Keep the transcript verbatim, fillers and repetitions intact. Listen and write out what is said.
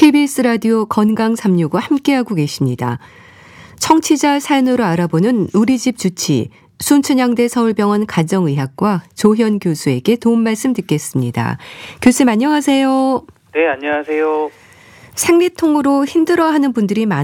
케이비에스 라디오 건강 삼육오 함께하고 계십니다. 청취자 사연으로 알아보는 우리 집 주치 순천향대 서울병원 가정의학과 조현 교수에게 도움 말씀 듣겠습니다. 교수님 안녕하세요. 네, 안녕하세요. 생리통으로 힘들어하는 분들이 많